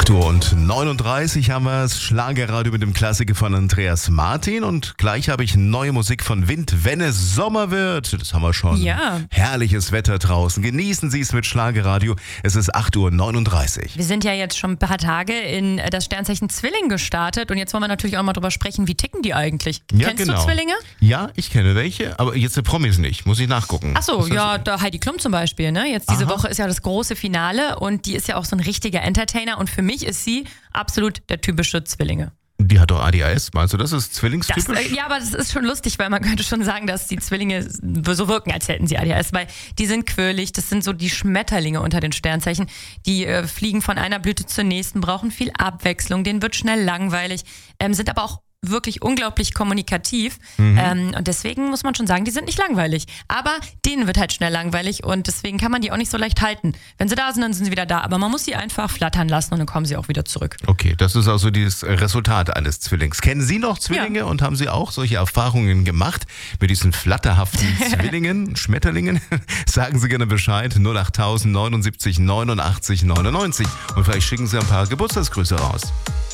8:39 Uhr haben wir es. Schlagerradio mit dem Klassiker von Andreas Martin. Und gleich habe ich neue Musik von Wind, wenn es Sommer wird. Das haben wir schon. Ja. Herrliches Wetter draußen. Genießen Sie es mit Schlagerradio. Es ist 8:39 Uhr. Wir sind ja jetzt schon ein paar Tage in das Sternzeichen Zwilling gestartet. Und jetzt wollen wir natürlich auch mal drüber sprechen, wie ticken die eigentlich? Ja, Kennst genau. du Zwillinge? Ja, ich kenne welche, aber jetzt die Promis nicht. Muss ich nachgucken. Achso, ja, da Heidi Klum zum Beispiel. Ne? Jetzt diese Woche ist ja das große Finale und die ist ja auch so ein richtiger Entertainer. Und für mich ist sie absolut der typische Zwillinge. Die hat doch ADHS, meinst du, das ist zwillingstypisch? Ja, aber das ist schon lustig, weil man könnte schon sagen, dass die Zwillinge so wirken, als hätten sie ADHS, weil die sind quirlig, das sind so die Schmetterlinge unter den Sternzeichen, die fliegen von einer Blüte zur nächsten, brauchen viel Abwechslung, denen wird schnell langweilig, sind aber auch wirklich unglaublich kommunikativ und deswegen muss man schon sagen, die sind nicht langweilig, aber denen wird halt schnell langweilig und deswegen kann man die auch nicht so leicht halten. Wenn sie da sind, dann sind sie wieder da, aber man muss sie einfach flattern lassen und dann kommen sie auch wieder zurück. Okay, das ist also dieses Resultat eines Zwillings. Kennen Sie noch Zwillinge und haben Sie auch solche Erfahrungen gemacht mit diesen flatterhaften Zwillingen, Schmetterlingen? Sagen Sie gerne Bescheid, 08000 79 89 99 und vielleicht schicken Sie ein paar Geburtstagsgrüße raus.